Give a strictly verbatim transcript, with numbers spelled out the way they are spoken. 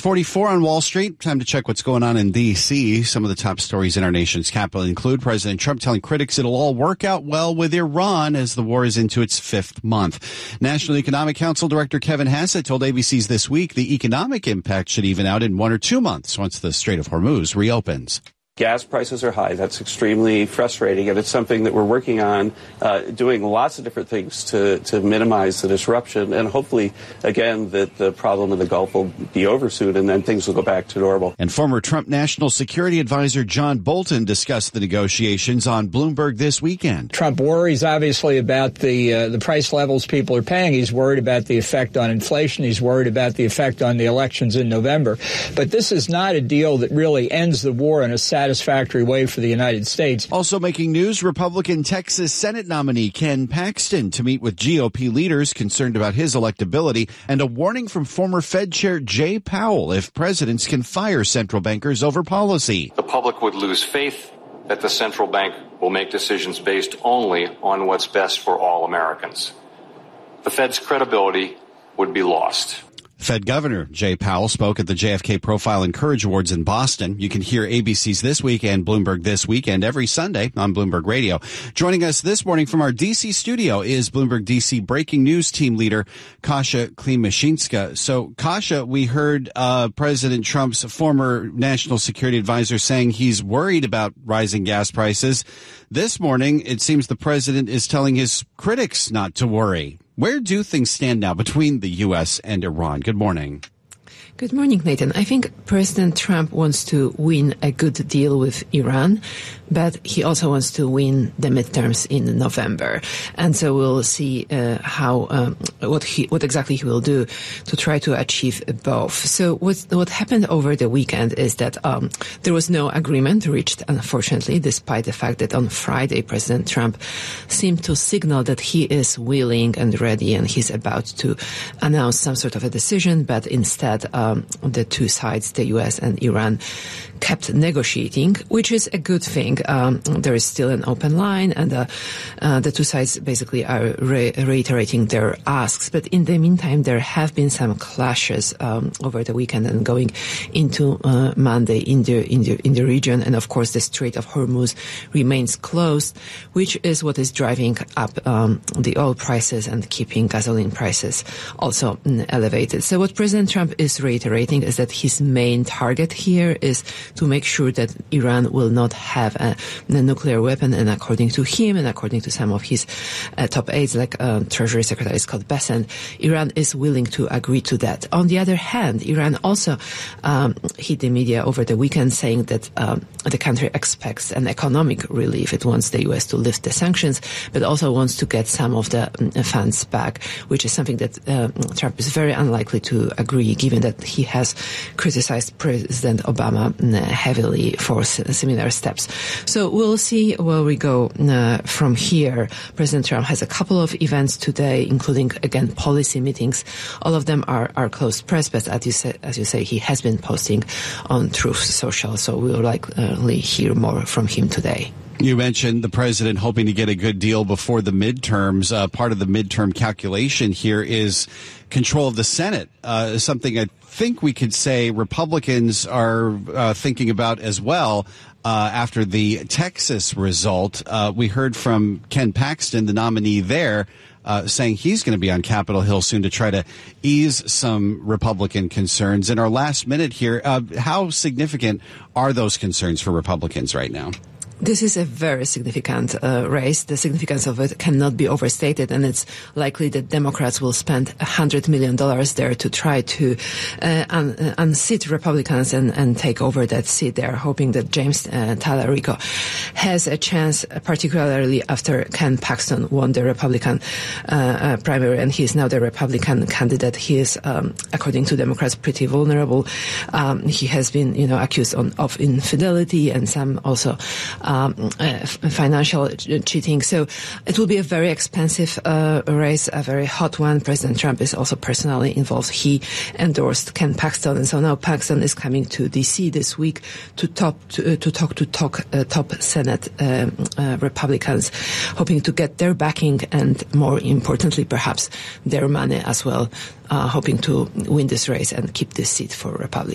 forty-four on Wall Street. Time to check what's going on in D C. Some of the top stories in our nation's capital include President Trump telling critics it'll all work out well with Iran as the war is into its fifth month. National Economic Council Director Kevin Hassett told A B C's This Week the economic impact should even out in one or two months once the Strait of Hormuz reopens. Gas prices are high. That's extremely frustrating, and it's something that we're working on, uh, doing lots of different things to, to minimize the disruption, and hopefully, again, that the problem in the Gulf will be over soon, and then things will go back to normal. And former Trump National Security Advisor John Bolton discussed the negotiations on Bloomberg this weekend. Trump worries, obviously, about the uh, the price levels people are paying. He's worried about the effect on inflation. He's worried about the effect on the elections in November. But this is not a deal that really ends the war in a satisfactory way for the United States. Also making news, Republican Texas Senate nominee Ken Paxton to meet with G O P leaders concerned about his electability, and a warning from former Fed Chair Jay Powell if presidents can fire central bankers over policy. The public would lose faith that the central bank will make decisions based only on what's best for all Americans. The Fed's credibility would be lost. Fed Governor Jay Powell spoke at the J F K Profile and Courage Awards in Boston. You can hear A B C's This Week and Bloomberg This Weekend every Sunday on Bloomberg Radio. Joining us this morning from our D C studio is Bloomberg D C breaking news team leader Kasia Klimashinska. So, Kasia, we heard uh, President Trump's former national security advisor saying he's worried about rising gas prices. This morning, it seems the president is telling his critics not to worry. Where do things stand now between the U S and Iran? Good morning. Good morning, Nathan. I think President Trump wants to win a good deal with Iran, but he also wants to win the midterms in November. And so we'll see uh, how um, what he what exactly he will do to try to achieve both. So what what happened over the weekend is that um, there was no agreement reached, unfortunately, despite the fact that on Friday President Trump seemed to signal that he is willing and ready and he's about to announce some sort of a decision, but instead um, Um, the two sides, the U S and Iran, kept negotiating, which is a good thing. Um, there is still an open line, and uh, uh, the two sides basically are re- reiterating their asks. But in the meantime, there have been some clashes um, over the weekend and going into uh, Monday in the, in the in the region. And of course, the Strait of Hormuz remains closed, which is what is driving up um, the oil prices and keeping gasoline prices also mm, elevated. So what President Trump is reiterating is that his main target here is to make sure that Iran will not have a, a nuclear weapon. And according to him and according to some of his uh, top aides, like uh, Treasury Secretary Scott Bessent, Iran is willing to agree to that. On the other hand, Iran also um, hit the media over the weekend saying that um, the country expects an economic relief. It wants the U S to lift the sanctions, but also wants to get some of the um, funds back, which is something that uh, Trump is very unlikely to agree, given that he has criticized President Obama heavily for similar steps. So we'll see where we go uh, from here. President Trump has a couple of events today, including, again, policy meetings. All of them are, are closed press, but as you say, as you say, he has been posting on Truth Social, so we'll likely hear more from him today. You mentioned the president hoping to get a good deal before the midterms. Uh, part of the midterm calculation here is control of the Senate, uh, something I think we could say Republicans are uh, thinking about as well. Uh, after the Texas result, uh, we heard from Ken Paxton, the nominee there, uh, saying he's going to be on Capitol Hill soon to try to ease some Republican concerns. In our last minute here, uh, how significant are those concerns for Republicans right now? This is a very significant uh, race. The significance of it cannot be overstated, and it's likely that Democrats will spend one hundred million dollars there to try to uh, un- unseat Republicans and, and take over that seat. They're hoping that James uh, Talarico has a chance, particularly after Ken Paxton won the Republican uh, uh, primary, and he's now the Republican candidate. He is, um, according to Democrats, pretty vulnerable. Um, he has been, you know, accused on, of infidelity and some also Um, uh, financial cheating. So it will be a very expensive uh, race, a very hot one. President Trump is also personally involved. He endorsed Ken Paxton, and so now Paxton is coming to D C this week to, top, to, uh, to talk to talk, uh, top Senate um, uh, Republicans, hoping to get their backing and, more importantly, perhaps their money as well, uh, hoping to win this race and keep this seat for Republicans.